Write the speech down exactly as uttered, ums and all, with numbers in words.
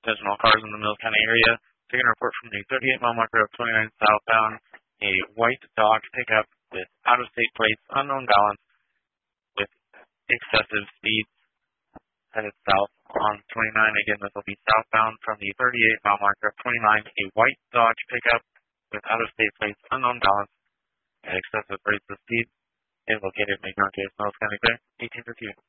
Attention all cars in the Mills County area. Taking a report from the thirty-eight mile marker of twenty-nine southbound. A white Dodge pickup with out-of-state plates, unknown balance, with excessive speed headed south on twenty-nine. Again, this will be southbound from the thirty-eight mile marker of twenty-nine. A white Dodge pickup with out-of-state plates, unknown balance, and excessive rates of speed is located in McMurray, Mills County, eighteen fifty-eight.